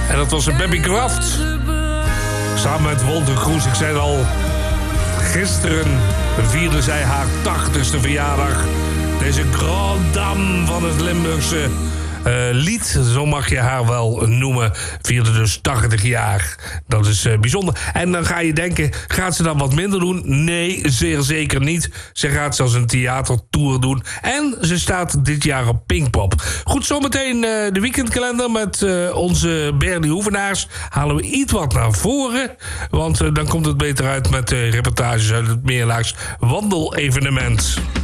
En dat was Baby Kraft. Samen met Wolter Kroes. Ik zei het al, gisteren vierde zij haar 80ste verjaardag. Deze grande dame van het Limburgse lied, zo mag je haar wel noemen, vierde dus 80 jaar. Dat is bijzonder. En dan ga je denken, gaat ze dan wat minder doen? Nee, zeer zeker niet. Ze gaat zelfs een theatertour doen. En ze staat dit jaar op Pinkpop. Goed, zometeen de weekendkalender met onze Bernie Hoevenaars. Halen we iets wat naar voren. Want dan komt het beter uit met reportages uit het Meerlaags wandelevenement.